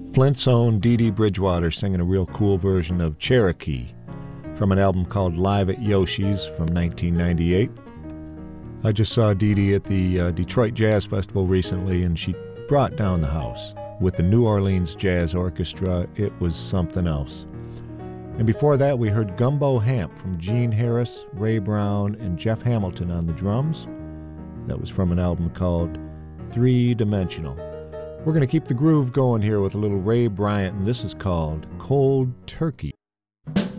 Flint's own Dee Dee Bridgewater singing a real cool version of Cherokee from an album called Live at Yoshi's from 1998. I just saw Dee Dee at the Detroit Jazz Festival recently, and she brought down the house with the New Orleans Jazz Orchestra. It was something else. And before that, we heard Gumbo Hamp from Gene Harris, Ray Brown, and Jeff Hamilton on the drums. That was from an album called Three Dimensional. We're going to keep the groove going here with a little Ray Bryant, and this is called Cold Turkey.